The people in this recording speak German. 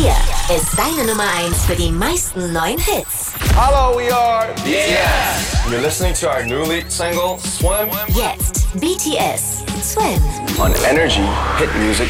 Hier ist deine Nummer 1 für die meisten neuen Hits. Hello, we are BTS. You're listening to our new lead single, Swim. Jetzt BTS, Swim. On Energy Hit Music